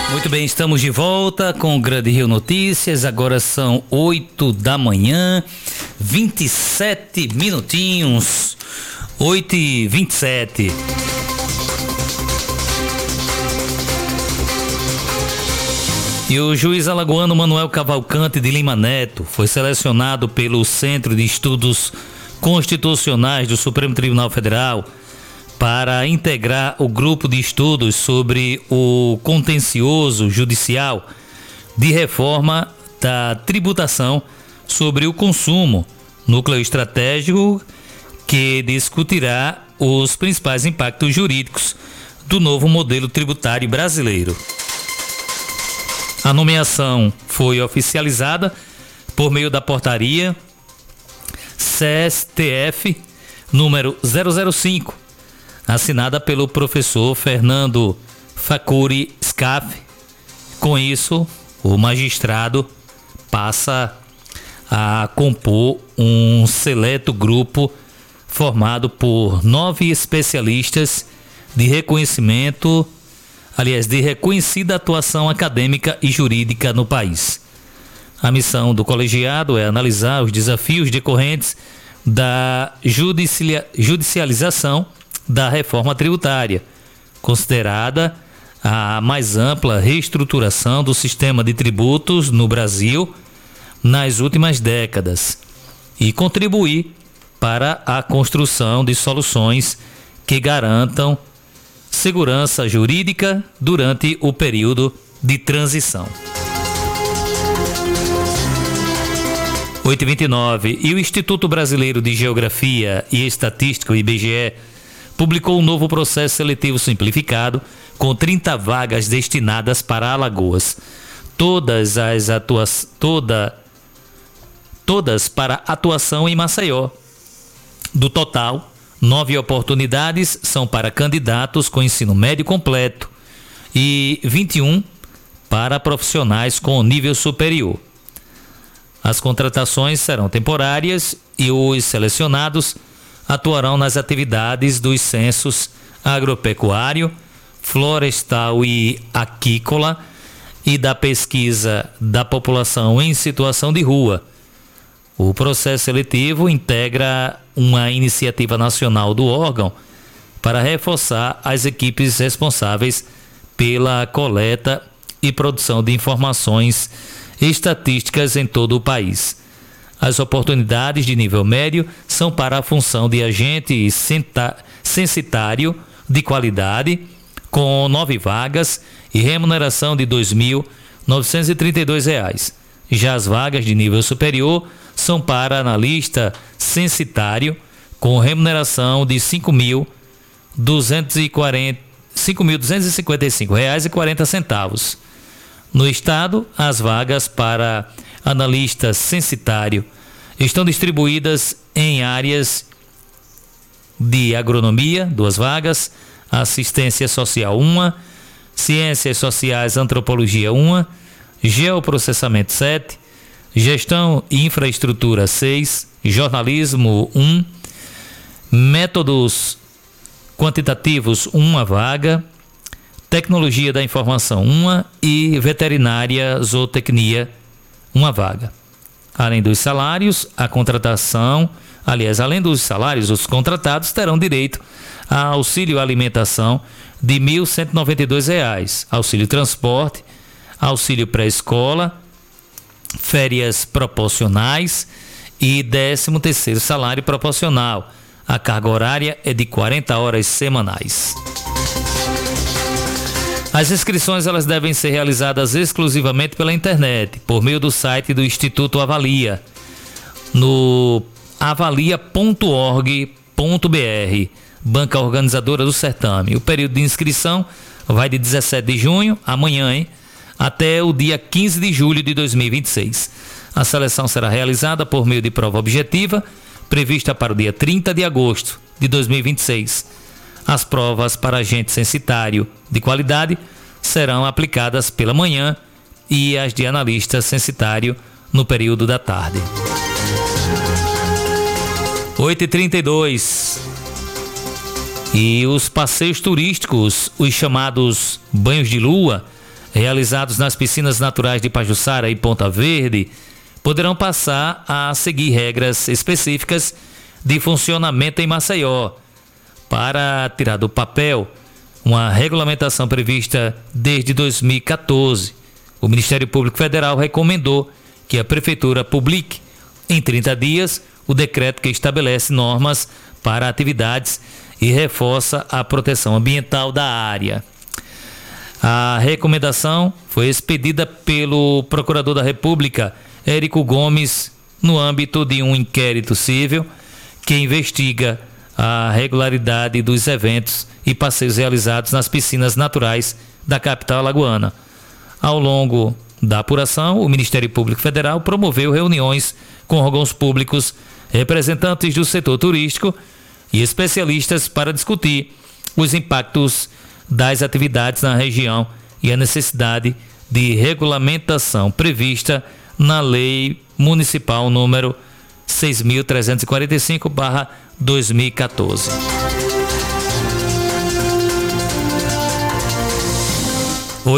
Muito bem, estamos de volta com o Grande Rio Notícias. Agora são 8 da manhã, 27 minutinhos, 8h27. E o juiz alagoano Manuel Cavalcante de Lima Neto foi selecionado pelo Centro de Estudos Constitucionais do Supremo Tribunal Federal para integrar o grupo de estudos sobre o contencioso judicial de reforma da tributação sobre o consumo, núcleo estratégico que discutirá os principais impactos jurídicos do novo modelo tributário brasileiro. A nomeação foi oficializada por meio da portaria CSTF número 005, assinada pelo professor Fernando Facuri Scaff. Com isso, o magistrado passa a compor um seleto grupo formado por 9 especialistas de reconhecimento, de reconhecida atuação acadêmica e jurídica no país. A missão do colegiado é analisar os desafios decorrentes da judicialização da reforma tributária, considerada a mais ampla reestruturação do sistema de tributos no Brasil nas últimas décadas, e contribuir para a construção de soluções que garantam segurança jurídica durante o período de transição. 8h29. E o Instituto Brasileiro de Geografia e Estatística, o IBGE, publicou um novo processo seletivo simplificado com 30 vagas destinadas para Alagoas. Todas para atuação em Maceió. Do total, 9 oportunidades são para candidatos com ensino médio completo e 21 para profissionais com nível superior. As contratações serão temporárias e os selecionados atuarão nas atividades dos censos agropecuário, florestal e aquícola e da pesquisa da população em situação de rua. O processo seletivo integra uma iniciativa nacional do órgão para reforçar as equipes responsáveis pela coleta e produção de informações estatísticas em todo o país. As oportunidades de nível médio são para a função de agente censitário de qualidade, com 9 vagas e remuneração de R$ 2.932. Já as vagas de nível superior são para analista censitário, com remuneração de R$ 5.255,40. No estado, as vagas para analista censitário estão distribuídas em áreas de agronomia, 2 vagas, assistência social 1, ciências sociais, antropologia 1, geoprocessamento 7, gestão e infraestrutura 6, jornalismo 1, métodos quantitativos 1 vaga, tecnologia da informação 1 e veterinária zootecnia 1 vaga. Além dos salários, além dos salários, os contratados terão direito a auxílio alimentação de R$ 1.192, auxílio transporte, auxílio pré-escola, férias proporcionais e 13º salário proporcional. A carga horária é de 40 horas semanais. As inscrições elas devem ser realizadas exclusivamente pela internet, por meio do site do Instituto Avalia, no avalia.org.br, banca organizadora do certame. O período de inscrição vai de 17 de junho, amanhã, até o dia 15 de julho de 2026. A seleção será realizada por meio de prova objetiva, prevista para o dia 30 de agosto de 2026. As provas para agente censitário de qualidade serão aplicadas pela manhã e as de analista censitário no período da tarde. 8h32. E os passeios turísticos, os chamados banhos de lua, realizados nas piscinas naturais de Pajuçara e Ponta Verde poderão passar a seguir regras específicas de funcionamento em Maceió, para tirar do papel uma regulamentação prevista desde 2014. O Ministério Público Federal recomendou que a Prefeitura publique em 30 dias o decreto que estabelece normas para atividades e reforça a proteção ambiental da área. A recomendação foi expedida pelo Procurador da República, Érico Gomes, no âmbito de um inquérito civil que investiga a regularidade dos eventos e passeios realizados nas piscinas naturais da capital alagoana. Ao longo da apuração, o Ministério Público Federal promoveu reuniões com órgãos públicos, representantes do setor turístico e especialistas para discutir os impactos das atividades na região e a necessidade de regulamentação prevista na Lei Municipal número 6.345/2014. (8h33)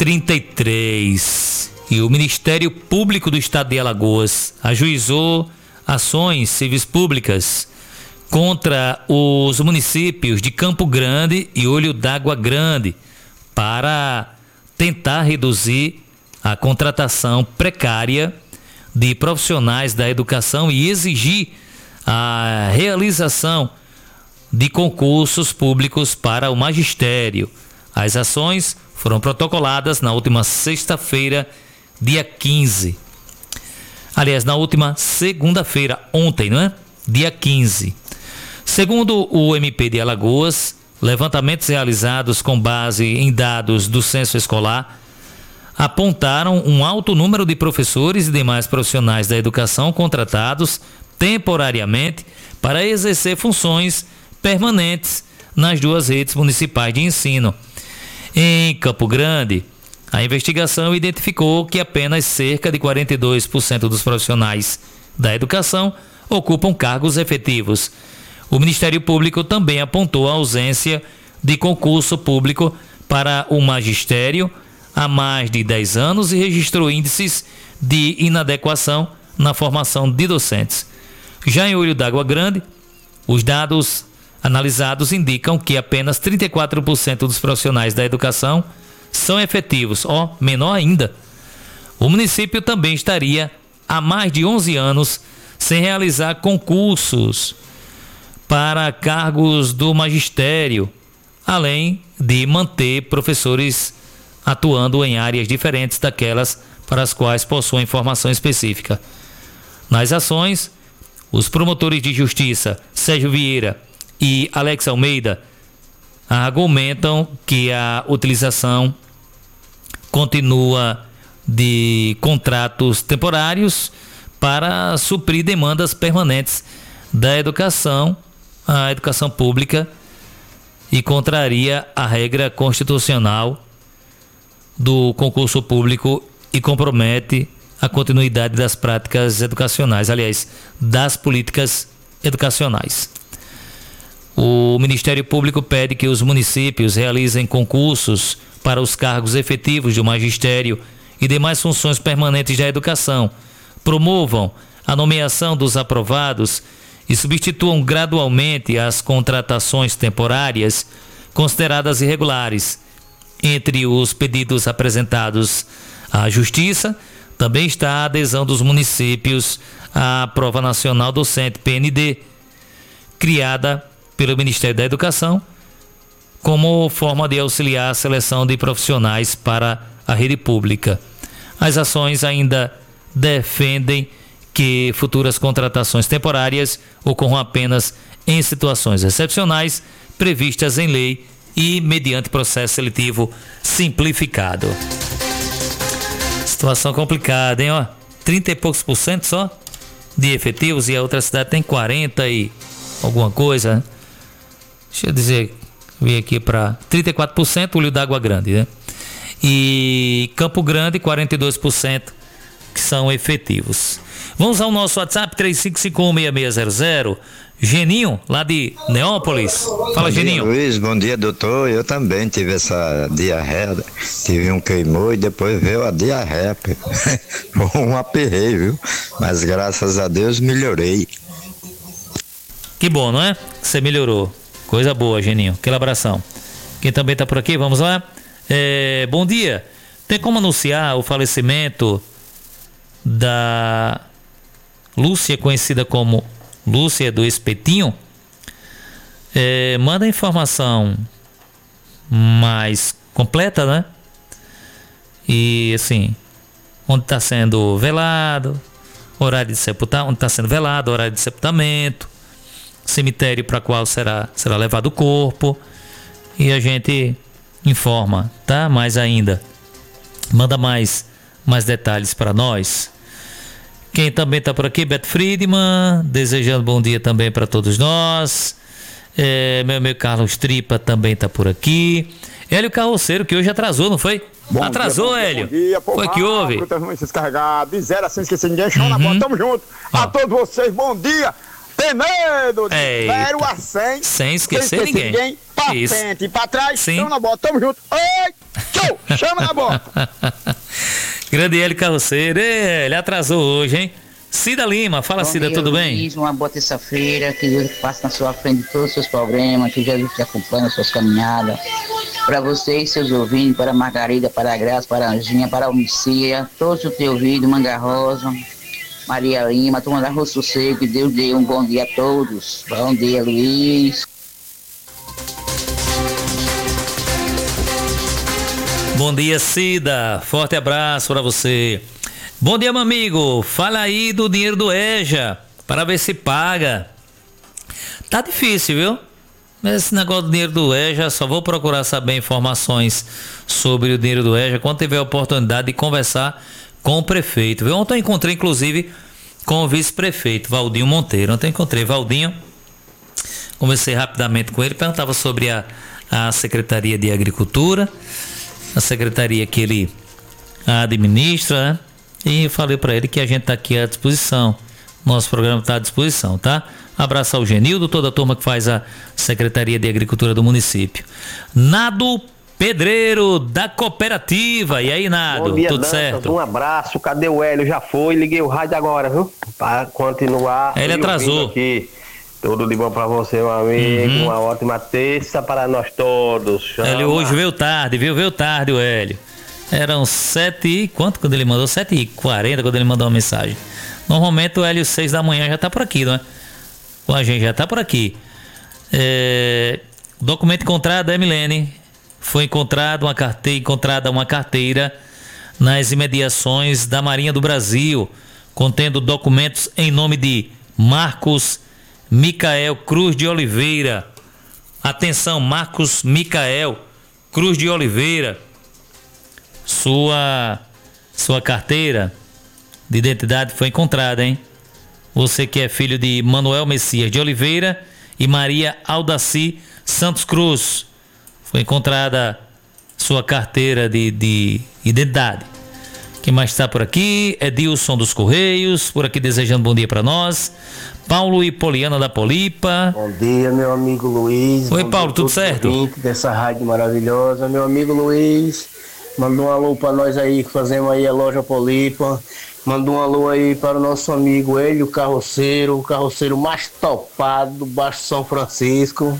8h33. E o Ministério Público do Estado de Alagoas ajuizou ações civis públicas contra os municípios de Campo Grande e Olho d'Água Grande para tentar reduzir a contratação precária de profissionais da educação e exigir a realização de concursos públicos para o magistério. As ações foram protocoladas na última sexta-feira, dia 15. Aliás, na última segunda-feira, ontem, não é? Dia 15. Segundo o MP de Alagoas, levantamentos realizados com base em dados do censo escolar apontaram um alto número de professores e demais profissionais da educação contratados temporariamente para exercer funções permanentes nas duas redes municipais de ensino. Em Campo Grande, a investigação identificou que apenas cerca de 42% dos profissionais da educação ocupam cargos efetivos. O Ministério Público também apontou a ausência de concurso público para o magistério há mais de 10 anos e registrou índices de inadequação na formação de docentes. Já em Olho d'Água Grande, os dados analisados indicam que apenas 34% dos profissionais da educação são efetivos, menor ainda. O município também estaria há mais de 11 anos sem realizar concursos para cargos do magistério, além de manter professores atuando em áreas diferentes daquelas para as quais possuem formação específica. Nas ações, os promotores de justiça Sérgio Vieira e Alex Almeida argumentam que a utilização continua de contratos temporários para suprir demandas permanentes da educação, a educação pública, e contraria a regra constitucional do concurso público e compromete a continuidade das práticas educacionais, aliás, das políticas educacionais. O Ministério Público pede que os municípios realizem concursos para os cargos efetivos do magistério e demais funções permanentes da educação, promovam a nomeação dos aprovados e substituam gradualmente as contratações temporárias consideradas irregulares. Entre os pedidos apresentados à Justiça, também está a adesão dos municípios à Prova Nacional Docente, PND, criada pelo Ministério da Educação, como forma de auxiliar a seleção de profissionais para a rede pública. As ações ainda defendem que futuras contratações temporárias ocorram apenas em situações excepcionais previstas em lei e mediante processo seletivo simplificado. Situação complicada, hein? 30 e poucos % só de efetivos e a outra cidade tem 40 e alguma coisa, né? Deixa eu dizer, vim aqui para 34% Olho d'Água Grande, né? E Campo Grande 42% que são efetivos. Vamos ao nosso WhatsApp 35516600. Geninho, lá de Neópolis. Fala, Geninho. Bom dia, Luiz, bom dia, doutor. Eu também tive essa diarreia, tive um queimou e depois veio a diarreia. Foi um aperreio, viu? Mas graças a Deus melhorei. Que bom, não é? Você melhorou. Coisa boa, Geninho. Aquele abração. Quem também tá por aqui, vamos lá. Bom dia. Tem como anunciar o falecimento da Lúcia, conhecida como Lúcia do Espetinho? Manda a informação mais completa, né? E assim, onde está sendo velado, horário de sepultamento, onde está sendo velado, horário de sepultamento, cemitério para qual será levado o corpo, e a gente informa, tá? Mais ainda, manda mais detalhes para nós. Quem também está por aqui, Beto Friedman, desejando bom dia também para todos nós. Meu amigo Carlos Tripa também está por aqui. Hélio Carroceiro, que hoje atrasou, não foi? Bom Atrasou, dia, Hélio. Bom dia, foi que houve? Descarregado, de zero assim, esqueci ninguém, chão na bola, tamo junto. A todos vocês, bom dia. Tem medo de 0 a 100. Sem esquecer ninguém. Pra Isso. frente e pra trás, Sim. chama na bola, tamo junto. Oi, tchau, chama na bola. Grande Hélio Carroceiro, ele atrasou hoje, hein? Cida Lima, fala, Cida, tudo bem? Luiz, uma boa terça-feira, que Deus passe na sua frente todos os seus problemas, que Jesus te acompanhe nas suas caminhadas. Para vocês, seus ouvintes, para a Margarida, para a Graça, para a Anjinha, para a Almicia, todos os teus ouvidos, Manga Rosa, Maria Lima, turma da Rua Sossego, que Deus dê um bom dia a todos. Bom dia, Luiz. Bom dia, Cida. Forte abraço para você. Bom dia, meu amigo. Fala aí do dinheiro do EJA, para ver se paga. Tá difícil, viu? Esse negócio do dinheiro do EJA, só vou procurar saber informações sobre o dinheiro do EJA quando tiver a oportunidade de conversar com o prefeito, viu? Ontem eu encontrei, inclusive, com o vice-prefeito, Valdinho Monteiro. Ontem eu encontrei Valdinho, conversei rapidamente com ele, perguntava sobre a Secretaria de Agricultura, a secretaria que ele administra, né? E falei para ele que a gente está aqui à disposição. Nosso programa está à disposição, tá? Abraço ao Genildo, toda a turma que faz a Secretaria de Agricultura do município. Nado Pedreiro, da Cooperativa. E aí, Nado, bom dia, tudo Dantas, certo? Um abraço, cadê o Hélio? Já foi, liguei o rádio agora, viu? Para continuar. Ele atrasou. Aqui. Tudo de bom para você, meu amigo. Uma ótima terça para nós todos. Chama. Hélio hoje veio tarde, viu? Veio tarde o Hélio. Eram 7 e quanto quando ele mandou? 7h40 quando ele mandou uma mensagem. Normalmente o Hélio 6 da manhã já tá por aqui, não é? Com a gente já tá por aqui. Documento encontrado, Milene. Foi encontrada uma carteira nas imediações da Marinha do Brasil, contendo documentos em nome de Marcos Micael Cruz de Oliveira. Atenção, Marcos Micael Cruz de Oliveira. Sua carteira de identidade foi encontrada, hein? Você que é filho de Manuel Messias de Oliveira e Maria Aldaci Santos Cruz. Foi encontrada sua carteira de identidade. Quem mais está por aqui? Edilson dos Correios, por aqui desejando bom dia para nós. Paulo e Poliana da Polipa. Bom dia, meu amigo Luiz. Oi, Paulo, tudo certo? Dessa rádio maravilhosa. Meu amigo Luiz, mandou um alô para nós aí, que fazemos aí a loja Polipa. Mandou um alô aí para o nosso amigo Hélio Carroceiro, o carroceiro mais topado do Baixo São Francisco.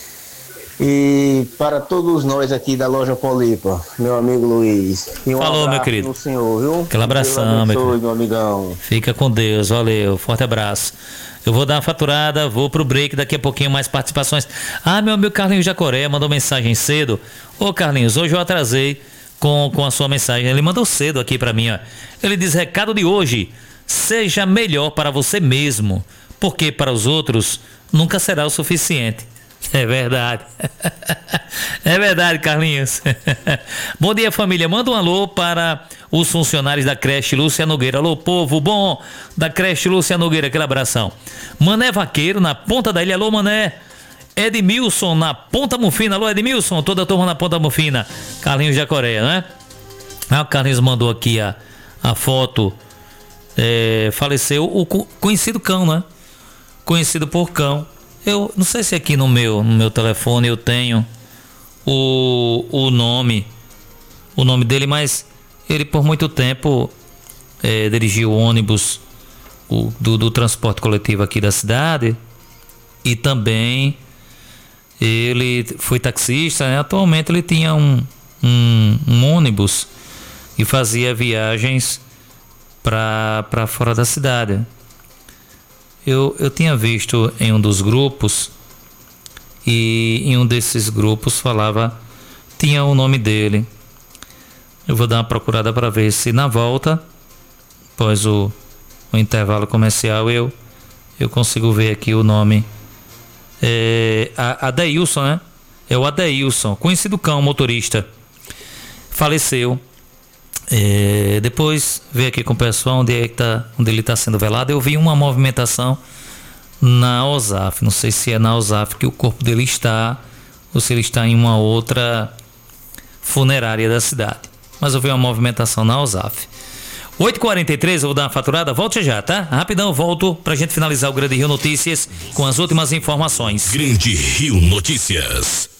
E para todos nós aqui da loja Polipa, meu amigo Luiz. E Falou, meu querido. No senhor, viu? Aquele abração, meu amigão. Fica com Deus, valeu, forte abraço. Eu vou dar uma faturada, vou pro break, daqui a pouquinho mais participações. Meu amigo Carlinhos Jacoré mandou mensagem cedo. Ô Carlinhos, hoje eu atrasei com a sua mensagem. Ele mandou cedo aqui pra mim, ó. Ele diz: recado de hoje: seja melhor para você mesmo, porque para os outros nunca será o suficiente. É verdade. É verdade, Carlinhos. Bom dia, família. Manda um alô para os funcionários da creche Lúcia Nogueira. Alô, povo bom da creche Lúcia Nogueira. Aquele abração. Mané Vaqueiro, na Ponta da Ilha. Alô, Mané. Edmilson, na Ponta Mufina. Alô, Edmilson. Toda a turma na Ponta Mufina. Carlinhos Jacoré, né? O Carlinhos mandou aqui a foto. Faleceu o conhecido cão, né? conhecido por Cão. Eu não sei se aqui no meu telefone eu tenho o nome dele, mas ele por muito tempo dirigiu ônibus do transporte coletivo aqui da cidade, e também ele foi taxista, né? Atualmente ele tinha um ônibus e fazia viagens para fora da cidade. Eu tinha visto em um dos grupos, e em um desses grupos tinha o nome dele. Eu vou dar uma procurada para ver se na volta, após o intervalo comercial, eu consigo ver aqui o nome. Adeilson, né? É o Adeilson, conhecido Cão, motorista. Faleceu. Depois veio aqui com o pessoal onde ele está sendo velado. Eu vi uma movimentação na OSAF. Não sei se é na OSAF que o corpo dele está, ou se ele está em uma outra funerária da cidade. Mas eu vi uma movimentação na OSAF. 8h43, eu vou dar uma faturada. Volte já, tá? Rapidão, eu volto pra gente finalizar o Grande Rio Notícias com as últimas informações. Grande Rio Notícias.